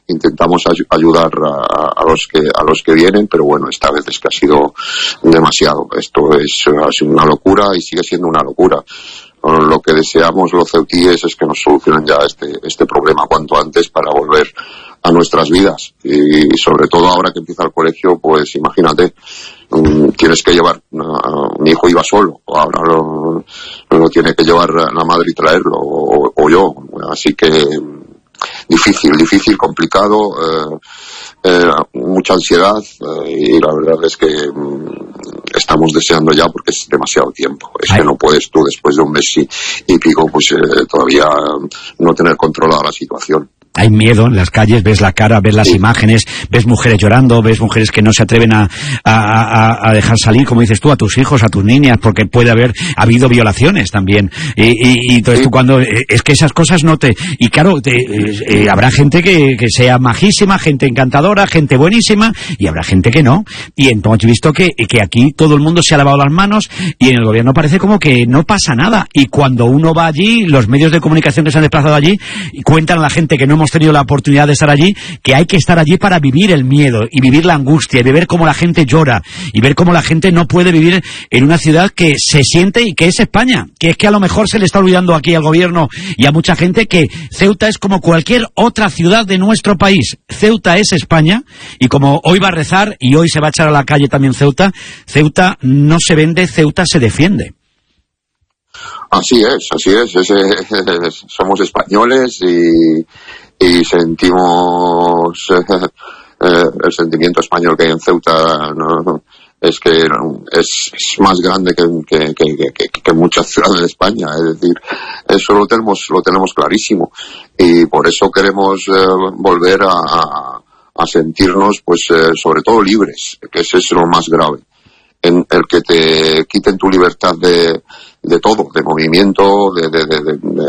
intentamos ayudar a los que vienen, pero bueno, esta vez es que ha sido demasiado. Esto ha sido una locura y sigue siendo una locura. Lo que deseamos los ceutíes es que nos solucionen ya este problema cuanto antes para volver a nuestras vidas, y sobre todo ahora que empieza el colegio, pues imagínate, tienes que llevar, mi hijo iba solo, ahora lo tiene que llevar la madre y traerlo, o yo, así que difícil, complicado, mucha ansiedad, y la verdad es que estamos deseando ya, porque es demasiado tiempo. Que no puedes tú, después de un mes y pico, pues todavía no tener controlada la situación. Hay miedo en las calles, ves la cara, ves las imágenes, ves mujeres llorando, ves mujeres que no se atreven a dejar salir, como dices tú, a tus hijos, a tus niñas, porque puede haber habido violaciones también. Y entonces tú cuando... Es que esas cosas no te... Y claro, habrá gente que sea majísima, gente encantadora, gente buenísima, y habrá gente que no. Y entonces he visto que aquí todo el mundo se ha lavado las manos, y en el gobierno parece como que no pasa nada. Y cuando uno va allí, los medios de comunicación que se han desplazado allí, cuentan a la gente que no hemos tenido la oportunidad de estar allí, que hay que estar allí para vivir el miedo y vivir la angustia y ver cómo la gente llora y ver cómo la gente no puede vivir en una ciudad que se siente y que es España, que es que a lo mejor se le está olvidando aquí al gobierno y a mucha gente que Ceuta es como cualquier otra ciudad de nuestro país. Ceuta es España, y como hoy va a rezar y hoy se va a echar a la calle también Ceuta no se vende, Ceuta se defiende. Así es, somos españoles y sentimos el sentimiento español que hay en Ceuta, ¿no? Es que es más grande que muchas ciudades de España, es decir, eso lo tenemos clarísimo, y por eso queremos volver a sentirnos, pues sobre todo libres, que ese es lo más grave. En el que te quiten tu libertad de todo, de movimiento, de